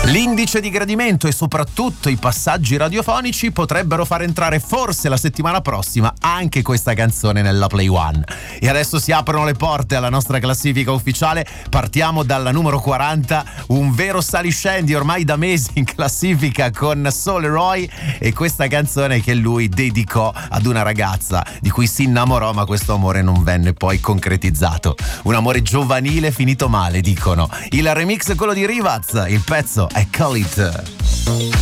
L'indice di gradimento e soprattutto i passaggi radiofonici potrebbero far entrare forse la settimana prossima anche questa canzone nella Play One. E adesso si aprono le porte alla nostra classifica ufficiale. Partiamo dalla numero 40, un vero saliscendi ormai da mesi in classifica con Soul Roy e questa canzone che lui dedicò ad una ragazza di cui si innamorò, ma questo amore non venne poi concretizzato. Un amore giovanile finito male, dicono. Il remix è quello di Rivaz, il pezzo è Call It.